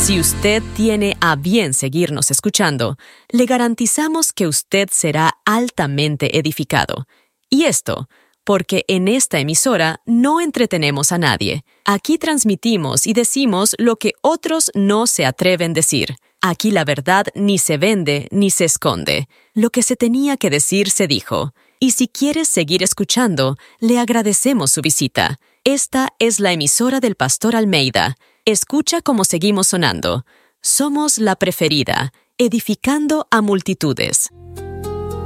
Si usted tiene a bien seguirnos escuchando, le garantizamos que usted será altamente edificado. Y esto, porque en esta emisora no entretenemos a nadie. Aquí transmitimos y decimos lo que otros no se atreven a decir. Aquí la verdad ni se vende ni se esconde. Lo que se tenía que decir se dijo. Y si quieres seguir escuchando, le agradecemos su visita. Esta es la emisora del Pastor Almeida. Escucha cómo seguimos sonando. Somos la preferida, edificando a multitudes.